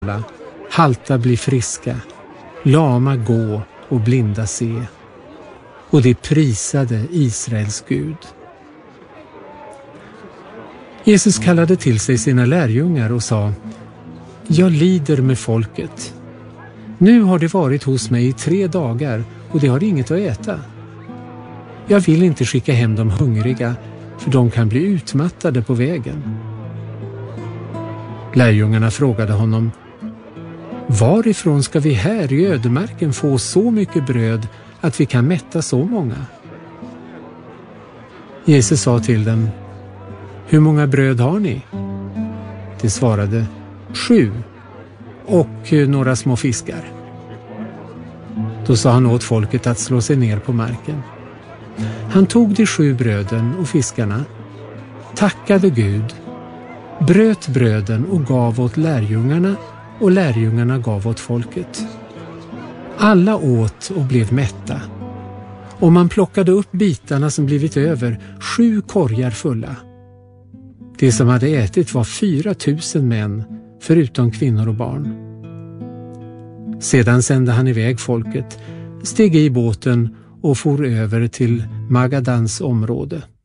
halta bli friska, lama gå och blinda se. Och de prisade Israels Gud. Jesus kallade till sig sina lärjungar och sa: Jag lider med folket. Nu har de varit hos mig i 3 dagar och de har inget att äta. Jag vill inte skicka hem dem hungriga, för de kan bli utmattade på vägen. Lärjungarna frågade honom: Varifrån ska vi här i ödemarken få så mycket bröd att vi kan mätta så många? Jesus sa till dem: Hur många bröd har ni? De svarade: 7 och några små fiskar. Då sa han åt folket att slå sig ner på marken. Han tog de 7 bröden och fiskarna, tackade Gud, bröt bröden och gav åt lärjungarna, och lärjungarna gav åt folket. Alla åt och blev mätta, och man plockade upp bitarna som blivit över, 7 korgar fulla. Det som hade ätit var 4 000 män, förutom kvinnor och barn. Sedan sände han iväg folket, steg i båten och for över till Magadans område.